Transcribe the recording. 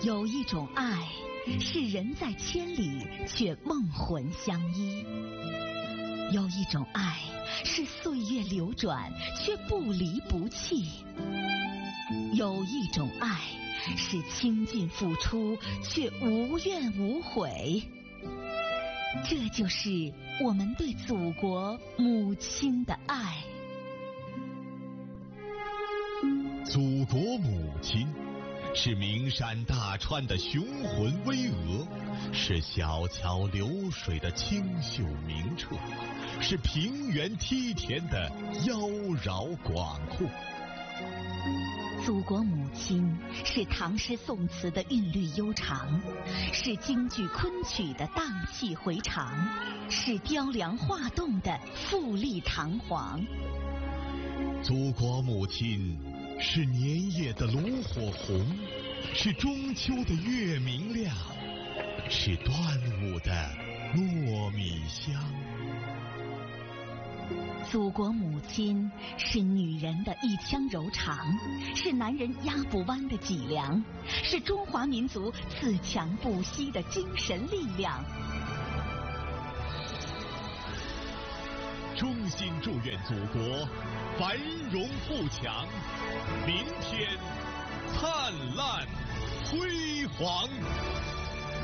有一种爱，是人在千里却梦魂相依；有一种爱，是岁月流转却不离不弃；有一种爱，是倾尽付出却无怨无悔。这就是我们对祖国母亲的爱。 祖国母亲是名山大川的雄浑巍峨，是小桥流水的清秀明澈，是平原梯田的妖娆广阔。 祖国母亲是唐诗宋词的韵律悠长，是京剧昆曲的荡气回肠，是雕梁画栋的富丽堂皇。 祖国母亲是年夜的炉火红，是中秋的月明亮，是端午的糯米香。 祖国母亲是女人的一腔柔肠，是男人压不弯的脊梁，是中华民族自强不息的精神力量。 衷心祝愿祖国繁荣富强，明天灿烂辉煌。